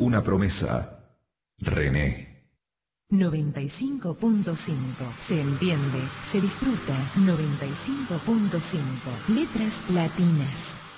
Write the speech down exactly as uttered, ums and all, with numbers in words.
una promesa. René. noventa y cinco punto cinco. Se entiende, se disfruta. noventa y cinco punto cinco. Letras latinas.